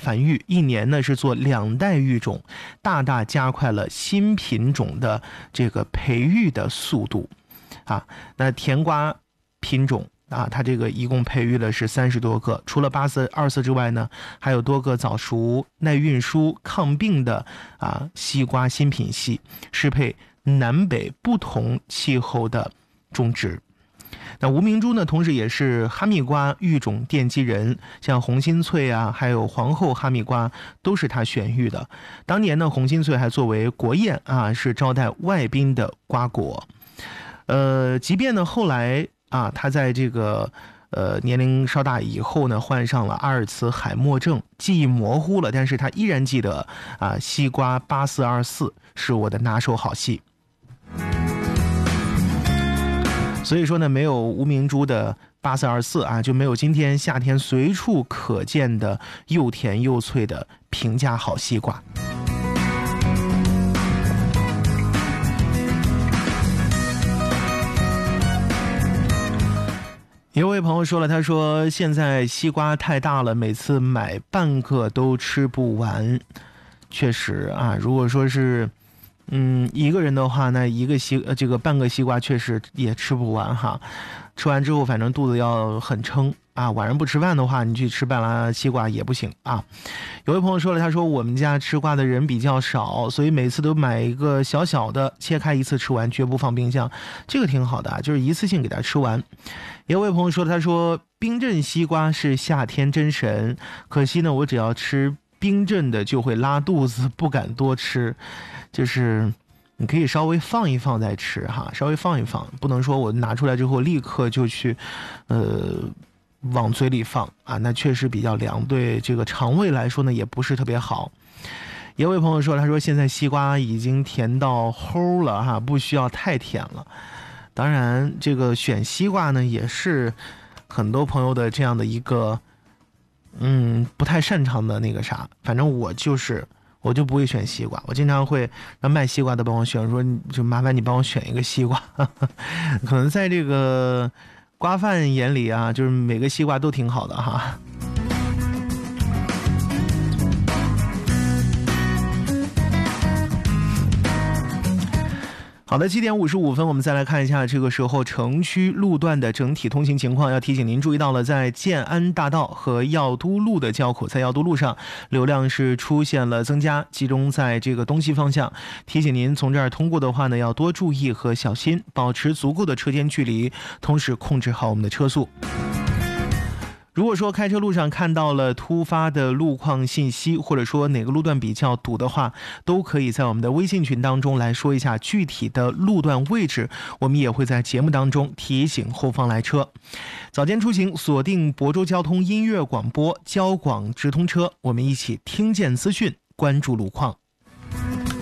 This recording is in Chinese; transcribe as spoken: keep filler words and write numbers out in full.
繁育，一年呢是做两代育种，大大加快了新品种的这个培育的速度啊。那甜瓜品种啊，它这个一共培育了是三十多个，除了八四二四之外呢，还有多个早熟、耐运输、抗病的啊西瓜新品系，适配南北不同气候的种植。那吴明珠呢，同时也是哈密瓜育种奠基人，像红心脆啊，还有皇后哈密瓜都是他选育的。当年呢，红心脆还作为国宴啊，是招待外宾的瓜果。呃，即便呢后来啊，他在这个呃年龄稍大以后呢，患上了阿尔茨海默症，记忆模糊了，但是他依然记得啊，西瓜八四二四是我的拿手好戏。所以说呢，没有吴明珠的八四二四啊，就没有今天夏天随处可见的又甜又脆的平价好西瓜。有位朋友说了，他说现在西瓜太大了，每次买半个都吃不完。确实啊，如果说是嗯一个人的话，那一个西呃这个半个西瓜确实也吃不完哈。吃完之后反正肚子要很撑啊，晚上不吃饭的话，你去吃半拉西瓜也不行啊。有位朋友说了，他说我们家吃瓜的人比较少，所以每次都买一个小小的，切开一次吃完，绝不放冰箱。这个挺好的啊，就是一次性给它吃完。也有位朋友说，他说冰镇西瓜是夏天真神，可惜呢我只要吃冰镇的就会拉肚子，不敢多吃。就是你可以稍微放一放再吃哈，稍微放一放，不能说我拿出来之后立刻就去呃往嘴里放啊，那确实比较凉，对这个肠胃来说呢也不是特别好。也有位朋友说，他说现在西瓜已经甜到齁了哈，不需要太甜了。当然这个选西瓜呢也是很多朋友的这样的一个嗯不太擅长的那个啥，反正我就是我就不会选西瓜，我经常会让卖西瓜的帮我选，说就麻烦你帮我选一个西瓜。可能在这个瓜贩眼里啊，就是每个西瓜都挺好的哈。好的，七点五十五分，我们再来看一下这个时候城区路段的整体通行情况。要提醒您注意到了，在建安大道和药都路的交口，在药都路上流量是出现了增加，集中在这个东西方向。提醒您从这儿通过的话呢，要多注意和小心，保持足够的车间距离，同时控制好我们的车速。如果说开车路上看到了突发的路况信息，或者说哪个路段比较堵的话，都可以在我们的微信群当中来说一下具体的路段位置，我们也会在节目当中提醒后方来车。早间出行锁定亳州交通音乐广播交广直通车，我们一起听见资讯，关注路况。